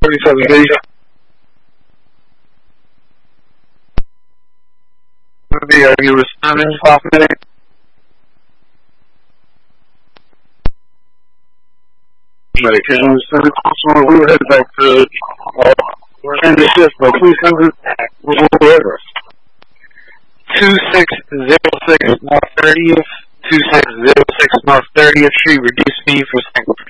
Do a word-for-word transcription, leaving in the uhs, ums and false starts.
thirty-seven days. Are you responding, Soft Medic? Medic, can you send it to we will head back to uh, end the shift, but please send it wherever. two six zero six North thirtieth, two six zero six North thirtieth Street, reduce me for sample